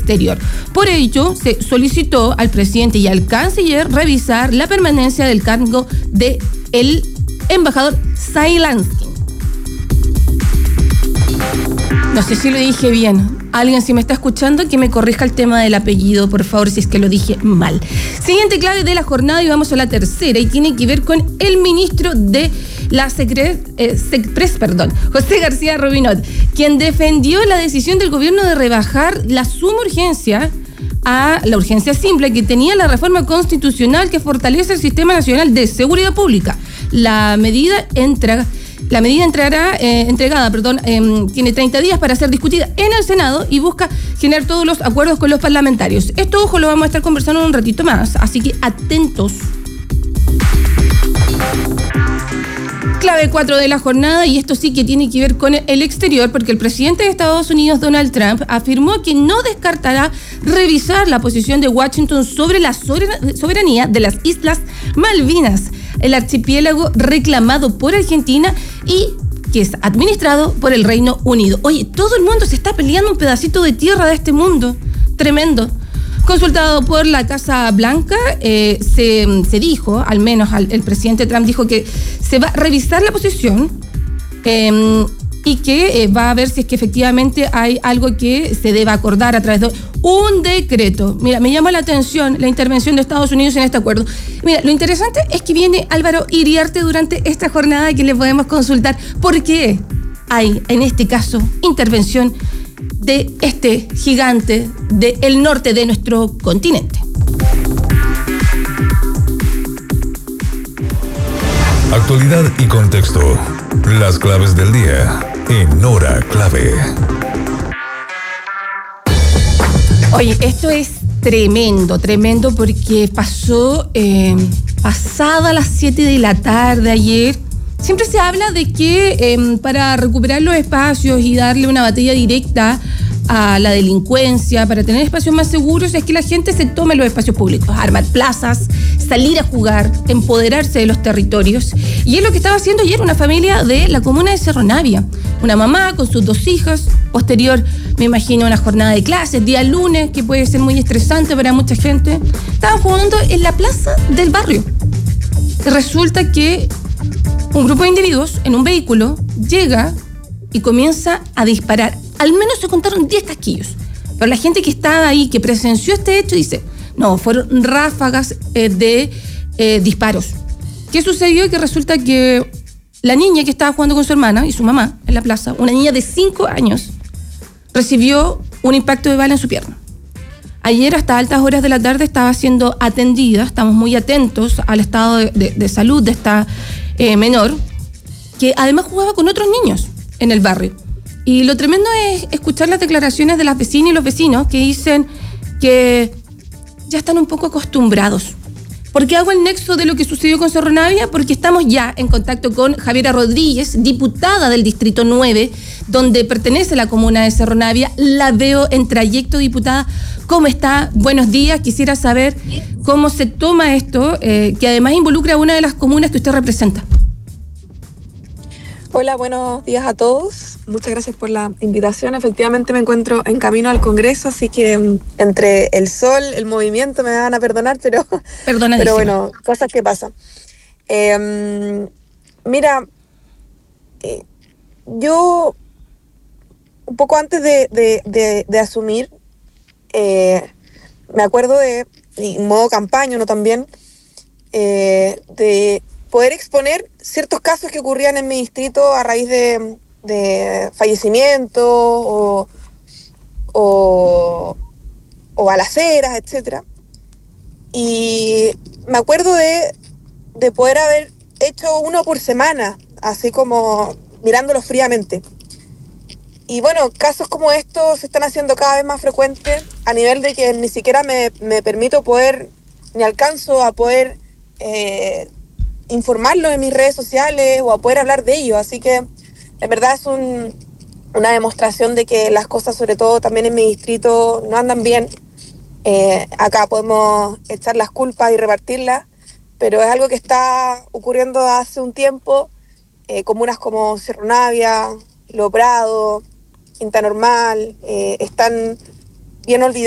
exterior. Por ello, se solicitó al presidente y al canciller revisar la permanencia del cargo de el embajador Zailansky. No sé si lo dije bien. Alguien, si me está escuchando, que me corrija el tema del apellido, por favor, si es que lo dije mal. Siguiente clave de la jornada, y vamos a la tercera, y tiene que ver con el ministro de la SECPRES, José García Rubinot, quien defendió la decisión del gobierno de rebajar la suma urgencia a la urgencia simple que tenía la reforma constitucional que fortalece el Sistema Nacional de Seguridad Pública. La medida tiene 30 días para ser discutida en el Senado y busca generar todos los acuerdos con los parlamentarios. Esto, ojo, lo vamos a estar conversando un ratito más, así que atentos. Clave 4 de la jornada, y esto sí que tiene que ver con el exterior, porque el presidente de Estados Unidos, Donald Trump, afirmó que no descartará revisar la posición de Washington sobre la soberanía de las Islas Malvinas, el archipiélago reclamado por Argentina y que es administrado por el Reino Unido. Oye, todo el mundo se está peleando un pedacito de tierra de este mundo. Tremendo. Consultado por la Casa Blanca, se dijo, al menos el presidente Trump dijo que se va a revisar la posición y que va a ver si es que efectivamente hay algo que se deba acordar a través de un decreto. Mira, me llama la atención la intervención de Estados Unidos en este acuerdo. Mira, lo interesante es que viene Álvaro Iriarte durante esta jornada, que le podemos consultar por qué hay, en este caso, intervención de este gigante del norte de nuestro continente. Actualidad y contexto. Las claves del día en Hora Clave. Oye, esto es tremendo porque pasó pasada las 7 de la tarde ayer. Siempre se habla de que para recuperar los espacios y darle una batalla directa a la delincuencia, para tener espacios más seguros, es que la gente se tome los espacios públicos, armar plazas, salir a jugar, empoderarse de los territorios. Y es lo que estaba haciendo ayer una familia de la comuna de Cerro Navia. Una mamá con sus 2 hijas, posterior, me imagino, una jornada de clases, día lunes, que puede ser muy estresante para mucha gente. Estaban jugando en la plaza del barrio. Y resulta que un grupo de individuos en un vehículo llega y comienza a disparar. Al menos se contaron 10 casquillos. Pero la gente que estaba ahí, que presenció este hecho, dice, no, fueron ráfagas de disparos. ¿Qué sucedió? Que resulta que la niña que estaba jugando con su hermana y su mamá en la plaza, una niña de 5 años, recibió un impacto de bala en su pierna. Ayer, hasta altas horas de la tarde, estaba siendo atendida. Estamos muy atentos al estado de salud de esta menor, que además jugaba con otros niños en el barrio. Y lo tremendo es escuchar las declaraciones de las vecinas y los vecinos que dicen que ya están un poco acostumbrados. ¿Por qué hago el nexo de lo que sucedió con Cerro Navia? Porque estamos ya en contacto con Javiera Rodríguez, diputada del Distrito 9, donde pertenece la comuna de Cerro Navia. La veo en trayecto, diputada. ¿Cómo está? Buenos días. Quisiera saber cómo se toma esto, que además involucra a una de las comunas que usted representa. Hola, buenos días a todos. Muchas gracias por la invitación. Efectivamente me encuentro en camino al Congreso, así que entre el sol, el movimiento, me van a perdonar, pero bueno, cosas que pasan. Mira, yo un poco antes de asumir, me acuerdo en modo campaña, ¿no? También, de poder exponer ciertos casos que ocurrían en mi distrito a raíz de fallecimientos o balaceras, etcétera. Y me acuerdo de poder haber hecho uno por semana, así como mirándolos fríamente. Y bueno, casos como estos se están haciendo cada vez más frecuentes, a nivel de que ni siquiera me permito ni alcanzo a poder informarlo en mis redes sociales o a poder hablar de ello. Así que en verdad es una demostración de que las cosas, sobre todo también en mi distrito, no andan bien. Acá podemos echar las culpas y repartirlas, pero es algo que está ocurriendo hace un tiempo. Comunas como Cerro Navia, Lo Prado, Quinta Normal, están bien olvidadas.